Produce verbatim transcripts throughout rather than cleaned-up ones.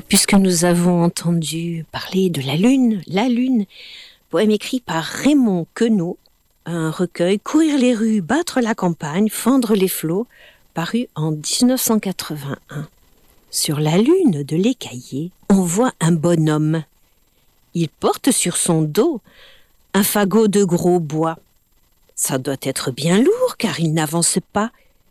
puisque nous avons entendu parler de la Lune, La Lune, poème écrit par Raymond Queneau, un recueil Courir les rues, battre la campagne, fendre les flots, paru en dix-neuf cent quatre-vingt-un. Sur la Lune de l'Écaillé, on voit un bonhomme. Il porte sur son dos un fagot de gros bois. Ça doit être bien lourd car il n'avance pas.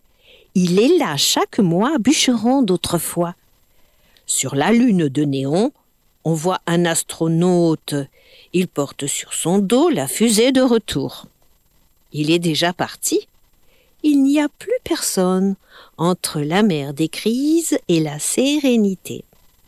Il est là chaque mois, bûcheron d'autrefois. Sur la Lune de Néon, on voit un astronaute. Il porte sur son dos la fusée de retour. Il est déjà parti. Il n'y a plus personne entre la mer des crises et la sérénité.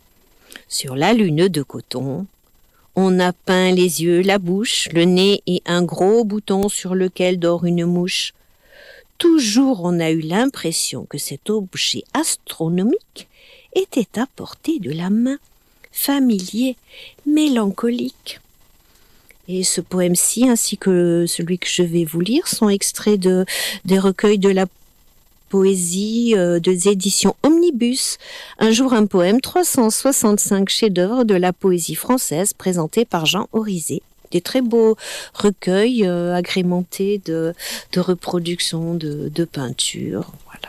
Sur la Lune de coton, on a peint les yeux, la bouche, le nez et un gros bouton sur lequel dort une mouche. Toujours on a eu l'impression que cet objet astronomique était à portée de la main, familier, mélancolique. Et ce poème-ci, ainsi que celui que je vais vous lire, sont extraits de, des recueils de la poésie euh, des éditions Omnibus. Un jour un poème, trois cent soixante-cinq chefs-d'œuvre de la poésie française présentés par Jean Orizet. Des très beaux recueils euh, agrémentés de, de reproductions, de, de peintures. Voilà.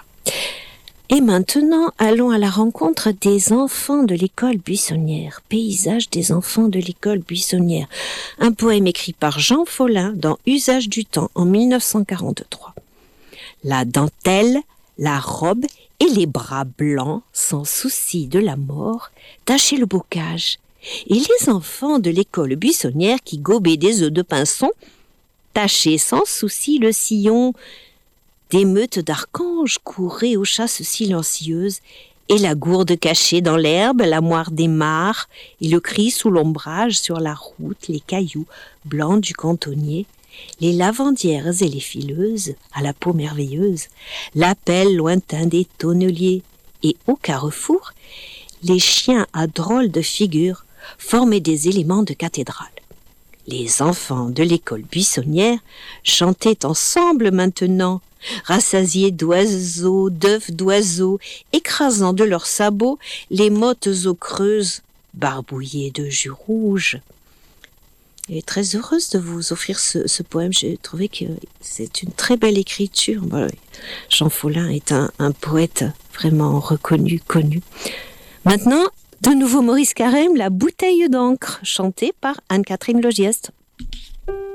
Et maintenant, allons à la rencontre des enfants de l'école buissonnière. Paysage des enfants de l'école buissonnière. Un poème écrit par Jean Follin dans Usage du temps en mille neuf cent quarante-trois. La dentelle, la robe et les bras blancs, sans souci de la mort, tachaient le bocage. Et les enfants de l'école buissonnière qui gobaient des œufs de pinson tachaient sans souci le sillon. Des meutes d'archanges couraient aux chasses silencieuses, et la gourde cachée dans l'herbe, la moire des mares, et le cri sous l'ombrage sur la route, les cailloux blancs du cantonnier, les lavandières et les fileuses, à la peau merveilleuse, l'appel lointain des tonneliers, et au carrefour, les chiens à drôles de figures formaient des éléments de cathédrale. Les enfants de l'école buissonnière chantaient ensemble maintenant, rassasiés d'oiseaux, d'œufs d'oiseaux, écrasant de leurs sabots les mottes eaux creuses, barbouillées de jus rouge. Et très heureuse de vous offrir ce, ce poème. J'ai trouvé que c'est une très belle écriture. Bon, Jean Follin est un, un poète vraiment reconnu, connu. Maintenant, de nouveau Maurice Carême, La bouteille d'encre, chantée par Anne-Catherine Logieste.